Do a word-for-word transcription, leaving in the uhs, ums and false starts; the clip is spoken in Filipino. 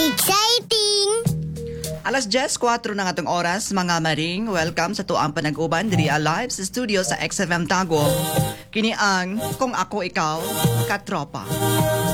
Exciting! Alas diyes kwatro na nga tong oras, mga maring. Welcome sa tuang panag-uban diri live sa studio sa X F M Tago. Kini ang Kung Ako Ikaw, Katropa.